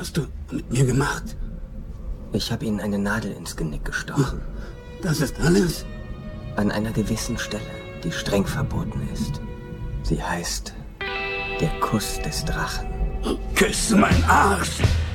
hast du mit mir gemacht? Ich habe Ihnen eine Nadel ins Genick gestochen. Das ist alles? An einer gewissen Stelle, die streng verboten ist. Sie heißt der Kuss des Drachen. Küsse meinen Arsch!